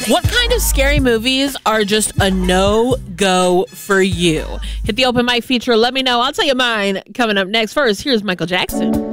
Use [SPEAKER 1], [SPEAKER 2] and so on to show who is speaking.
[SPEAKER 1] What kind of scary movies are just a no-go for you? Hit the open mic feature. Let me know. I'll tell you mine coming up next. First, here's Michael Jackson.